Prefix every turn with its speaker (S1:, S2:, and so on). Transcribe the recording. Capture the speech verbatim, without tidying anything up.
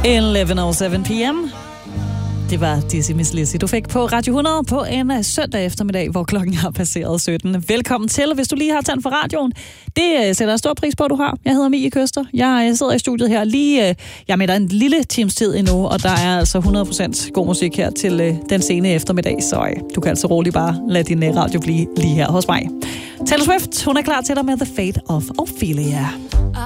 S1: elleve oh syv p m Det var Dizzy Miss Lizzy, du fik på Radio hundrede på en søndag eftermiddag, hvor klokken har passeret sytten. Velkommen til, hvis du lige har tændt for radioen. Det sætter jeg stor pris på, at du har. Jeg hedder Mie Køster. Jeg sidder i studiet her lige, jeg med dig en lille times tid endnu, og der er altså hundrede procent god musik her til den sene eftermiddag, så du kan altså roligt bare lade din radio blive lige her hos mig. Taylor Swift, hun er klar til dig med The Fate of Ophelia.